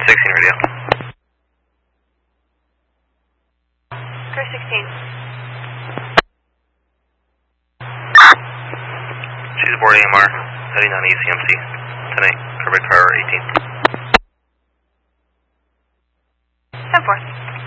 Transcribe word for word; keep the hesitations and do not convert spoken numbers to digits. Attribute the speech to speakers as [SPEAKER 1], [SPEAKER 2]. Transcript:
[SPEAKER 1] sixteen radio.
[SPEAKER 2] Car sixteen.
[SPEAKER 1] She's boarding M R, heading on E C M C. Tonight, Quebec Tower eighteen.
[SPEAKER 2] ten four.